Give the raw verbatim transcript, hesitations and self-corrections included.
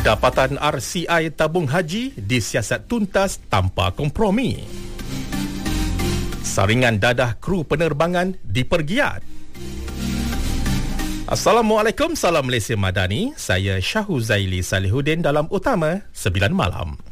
Dapatan R C I tabung haji disiasat tuntas tanpa kompromi. Saringan dadah kru penerbangan dipergiat. Assalamualaikum, salam Malaysia Madani. Saya Syahuzaili Salihuddin dalam Utama sembilan Malam.